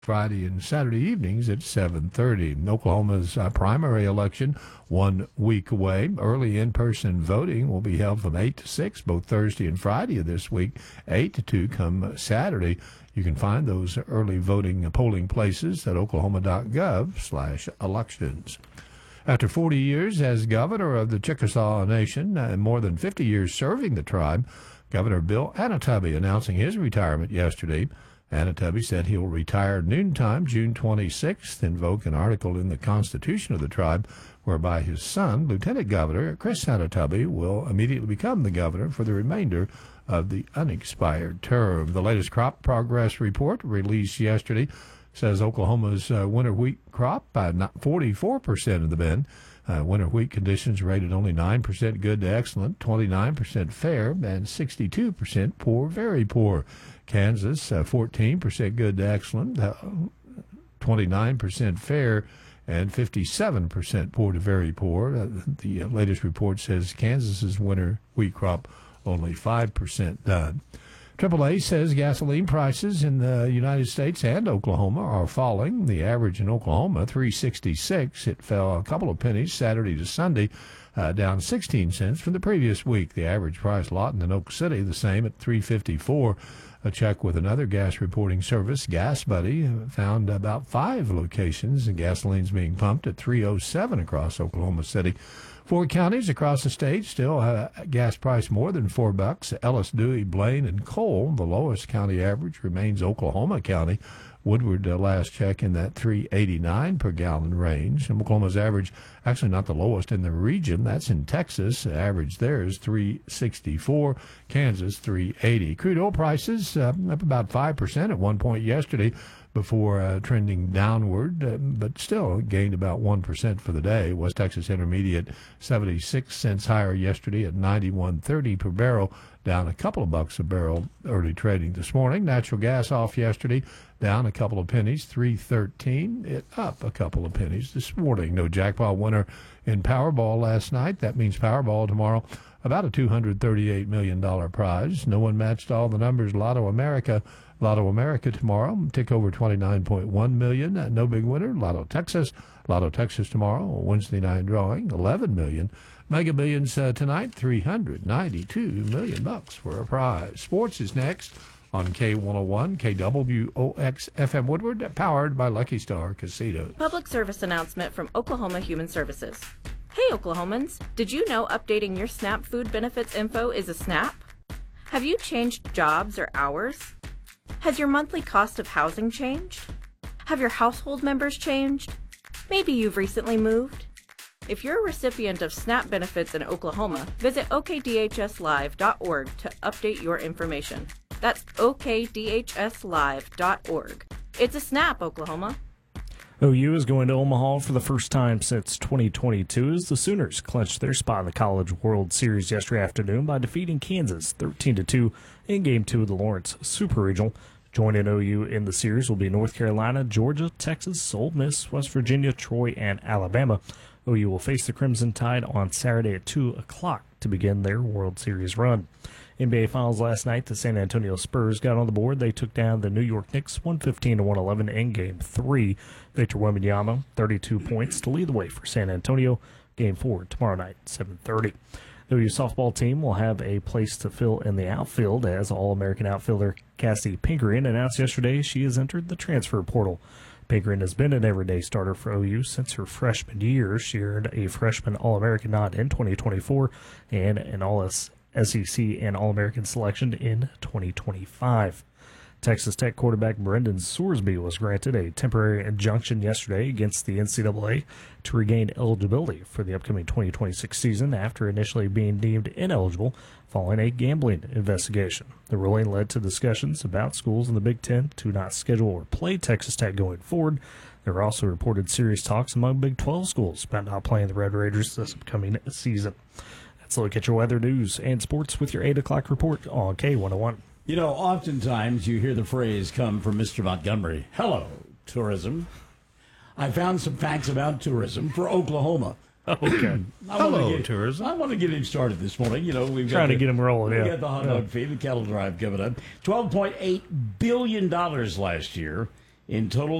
Friday and Saturday evenings at 7:30. Oklahoma's primary election 1 week away. Early in-person voting will be held from 8 to 6, both Thursday and Friday of this week, 8 to 2 come Saturday. You can find those early voting polling places at oklahoma.gov/elections. After 40 years as governor of the Chickasaw Nation and more than 50 years serving the tribe, Governor Bill Anatubby announcing his retirement yesterday. Anatubby said he will retire noontime, June 26th, invoke an article in the Constitution of the tribe whereby his son, Lieutenant Governor Chris Anatubby, will immediately become the governor for the remainder of the unexpired term. The latest crop progress report released yesterday says Oklahoma's winter wheat crop, 44% of the bin. Winter wheat conditions rated only 9% good to excellent, 29% fair, and 62% poor, very poor. Kansas, 14% good to excellent, 29% fair, and 57% poor to very poor. The latest report says Kansas's winter wheat crop only 5% done. AAA says gasoline prices in the United States and Oklahoma are falling. The average in Oklahoma, $3.66. It fell a couple of pennies Saturday to Sunday, down 16 cents from the previous week. The average price Lawton in Oak City, the same at $3.54. A check with another gas reporting service, Gas Buddy, found about 5 locations and gasoline's being pumped at $3.07 across Oklahoma City. 4 counties across the state still have a gas price more than $4. Ellis, Dewey, Blaine, and Cole. The lowest county average remains Oklahoma County. Woodward, last check, in that $3.89 per gallon range. And Oklahoma's average, actually not the lowest in the region. That's in Texas. The average there is $3.64. Kansas, $3.80. Crude oil prices up about 5% at one point yesterday before trending downward, but still gained about 1% for the day. West Texas Intermediate, 76 cents higher yesterday at $91.30 per barrel, down a couple of bucks a barrel early trading this morning. Natural gas off yesterday, down a couple of pennies, $3.13. It up a couple of pennies this morning. No jackpot winner in Powerball last night. That means Powerball tomorrow, about a $238 million prize. No one matched all the numbers. Lotto America tomorrow, tick over 29.1 million. No big winner. Lotto Texas tomorrow, Wednesday night drawing, 11 million. Mega Millions tonight, $392 million for a prize. Sports is next on K101, KWOX FM Woodward, powered by Lucky Star Casino. Public service announcement from Oklahoma Human Services. Hey Oklahomans, did you know updating your SNAP food benefits info is a snap? Have you changed jobs or hours? Has your monthly cost of housing changed? Have your household members changed? Maybe you've recently moved. If you're a recipient of SNAP benefits in Oklahoma, visit okdhslive.org to update your information. That's okdhslive.org. It's a SNAP, Oklahoma. OU is going to Omaha for the first time since 2022 as the Sooners clinched their spot in the College World Series yesterday afternoon by defeating Kansas 13-2 in Game 2 of the Lawrence Super Regional. Joining OU in the series will be North Carolina, Georgia, Texas, Ole Miss, West Virginia, Troy, and Alabama. OU will face the Crimson Tide on Saturday at 2 o'clock to begin their World Series run. NBA Finals last night, the San Antonio Spurs got on the board. They took down the New York Knicks 115-111 in Game 3. Victor Wembanyama, 32 points to lead the way for San Antonio. Game 4 tomorrow night, 7:30. The OU softball team will have a place to fill in the outfield as All-American outfielder Cassie Pinkering announced yesterday she has entered the transfer portal. Pinkering has been an everyday starter for OU since her freshman year. She earned a freshman All-American nod in 2024 and an All-SEC and All-American selection in 2025. Texas Tech quarterback Brendan Sorsby was granted a temporary injunction yesterday against the NCAA to regain eligibility for the upcoming 2026 season after initially being deemed ineligible following a gambling investigation. The ruling led to discussions about schools in the Big Ten to not schedule or play Texas Tech going forward. There were also reported serious talks among Big 12 schools about not playing the Red Raiders this upcoming season. Let's look at your weather, news, and sports with your 8 o'clock report on K101. You know, oftentimes you hear the phrase come from Mr. Montgomery, hello, tourism. I found some facts about tourism for Oklahoma. Okay. Hello, tourism. I want to get him started this morning. You know, we've Trying to get him rolling, We got the hot dog feed, the cattle drive coming up. $12.8 billion last year In total,